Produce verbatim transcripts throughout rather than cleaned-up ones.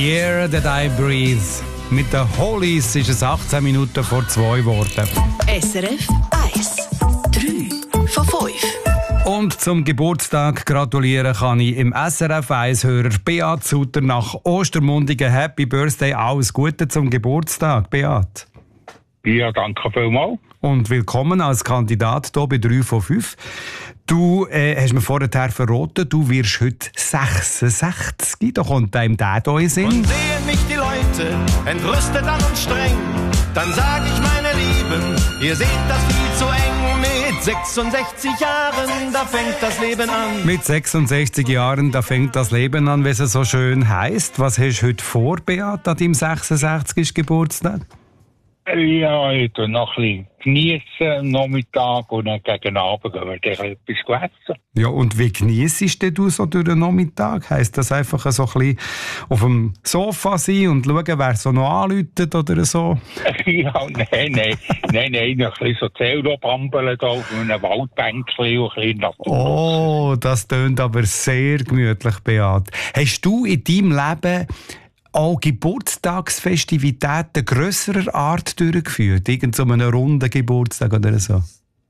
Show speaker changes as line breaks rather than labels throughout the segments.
The Air That I Breathe. Mit den Hollies ist es achtzehn Minuten vor zwei geworden.
S R F eins. drei von fünf.
Und zum Geburtstag gratulieren kann ich im S R F eins-Hörer Beat Sutter nach Ostermundigen. Happy Birthday, alles Gute zum Geburtstag, Beat.
Ja, danke vielmals.
Und willkommen als Kandidat hier bei drei von fünf. Du äh, hast mir vorher verraten, du wirst heute sechsundsechzig. Da kommt einem der hier in den Sinn.
Und sehen mich die Leute entrüstet an und streng, dann sag ich, meine Lieben, ihr seht das viel zu eng. Mit sechsundsechzig Jahren, da fängt das Leben an.
Mit sechsundsechzig Jahren, da fängt das Leben an, wie es so schön heisst. Was hast du heute vor, Beat, an deinem sechsundsechzigsten Geburtstag?
Ja, ich tue noch ein bisschen geniessen am Nachmittag und dann gegen Abend gehen wir dann etwas essen.
Ja, und wie geniessest du so durch den Nachmittag? Heisst das einfach so ein bisschen auf dem Sofa sein und schauen, wer so noch anläutet oder so?
Ja, nein, nein, nein, nein, noch ein bisschen so Zähler bambeln da auf einem Waldbänkchen und ein bisschen Natur.
Oh, das tönt aber sehr gemütlich, Beat. Hast du in deinem Leben auch Geburtstagsfestivitäten grösserer Art durchgeführt? Irgend so einen runden Geburtstag oder so?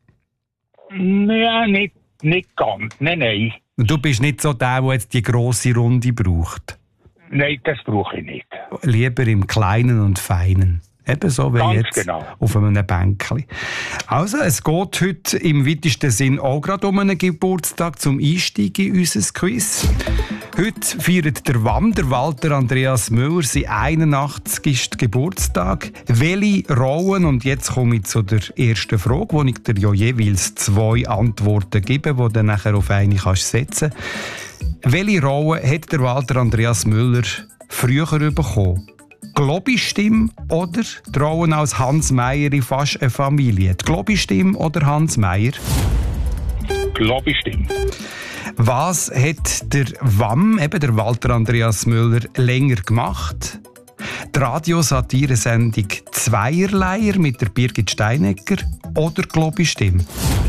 Ja, nicht, nicht ganz. Nein, nein.
Du bist nicht so der, der jetzt die grosse Runde braucht?
Nein, das brauche ich nicht.
Lieber im Kleinen und Feinen. Ebenso wie
Ganz
jetzt
genau.
auf einem Bänkchen. Also, es geht heute im weitesten Sinn auch gerade um einen Geburtstag zum Einstieg in unser Quiz. Heute feiert der W A M, der Walter Andreas Müller, sein einundachtzigsten Geburtstag. Welche Rollen, und jetzt komme ich zu der ersten Frage, wo ich dir ja jeweils zwei Antworten gebe, die du nachher auf eine kannst setzen. Welche Rollen hat der Walter Andreas Müller früher bekommen? Globi-Stimme oder die Rollen als Hans Meyer in «Fast eine Familie»? Die Globi-Stimme oder Hans Meyer?
Globi-Stimme.
Was hat der W A M, eben der Walter Andreas Müller, länger gemacht? Die Radiosatire-Sendung «Zweierleier» mit der Birgit Steinegger oder Globi-Stimme?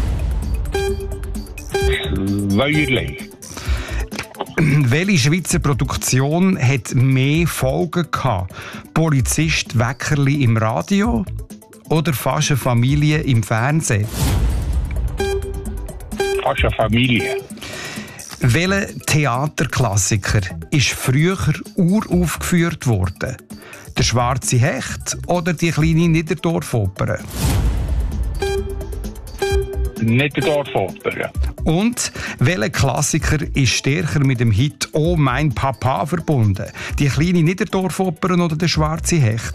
Zweierlei.
Welche Schweizer Produktion hat mehr Folgen gehabt? Polizist Weckerli im Radio oder «Fast eine Familie» im Fernsehen?
Fast eine Familie.
Welcher Theaterklassiker ist früher uraufgeführt worden? «Der schwarze Hecht» oder «Die kleine Niederdorfoper»?
Niederdorfoper.
Und welcher Klassiker ist stärker mit dem Hit «Oh mein Papa» verbunden? «Die kleine Niederdorfoper» oder «Der schwarze Hecht»?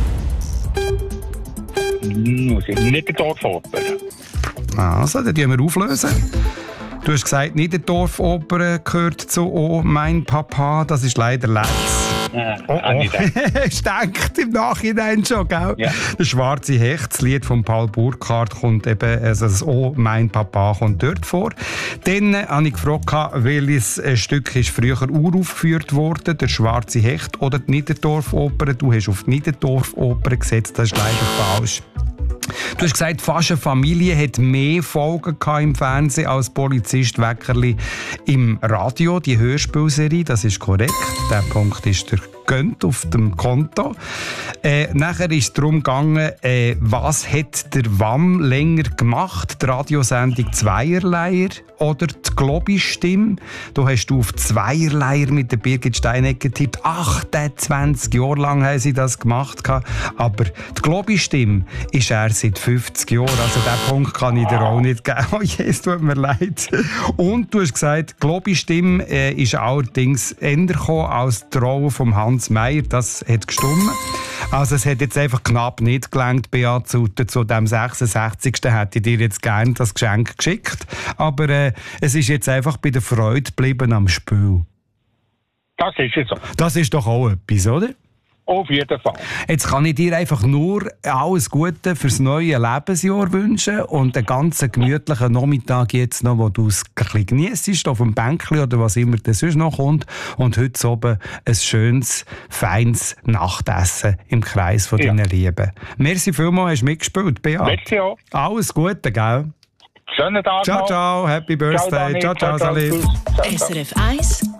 Niederdorfoper.
Also, dann tun wir auflösen. Du hast gesagt, Niederdorfoper gehört zu «Oh mein Papa». Das ist leider letzt.
Ja,
oh, oh. Es denkt im Nachhinein schon, gell?
Ja.
Der schwarze Hecht, das Lied von Paul Burkhardt, kommt eben, also das «Oh mein Papa» kommt dort vor. Dann äh, habe ich gefragt, welches äh, Stück ist früher uraufgeführt worden, «Der schwarze Hecht» oder die Niederdorfoper. Du hast auf die Niederdorfoper gesetzt, das ist leider falsch. Du hast gesagt, «Fast eine Familie» hat mehr Folgen im Fernsehen als «Polizist Weckerli» im Radio, die Hörspielserie. Das ist korrekt. Der Punkt ist der gönnt auf dem Konto. Äh, nachher ist es darum gegangen, äh, was hat der W A M länger gemacht? Die Radiosendung «Zweierleier» oder die Globi-Stimme? Da hast du auf «Zweierleier» mit der Birgit Steinegger getippt. achtundzwanzig Jahre lang haben sie das gemacht. Aber die Globi-Stimme ist er seit fünfzig Jahren. Also diesen Punkt kann ich dir auch nicht geben. Oh je, es tut mir leid. Und du hast gesagt, die Globi-Stimme äh, ist allerdings eher gekommen als die Rolle von Hans Meyer. Das hat gestimmt. Also es hat jetzt einfach knapp nicht gelangt, Beat Sutter. Zu dem sechsundsechzigsten hätte ich dir jetzt gerne das Geschenk geschickt. Aber äh, es ist jetzt einfach bei der Freude geblieben am Spiel.
Das ist es so.
Das ist doch auch etwas, oder?
Auf jeden Fall.
Jetzt kann ich dir einfach nur alles Gute fürs neue Lebensjahr wünschen und einen ganz gemütlichen Nachmittag jetzt noch, wo du es ein bisschen geniessest, auf dem Bänkchen oder was immer das sonst noch kommt. Und heute oben ein schönes, feines Nachtessen im Kreis von ja. deinen Lieben. Merci vielmals, hast du mitgespielt, Beat.
Merci auch.
Alles Gute, gell?
Schönen Tag
Ciao,
noch.
ciao, Happy Birthday. Ciao, ciao, ciao, Salim.
S R F eins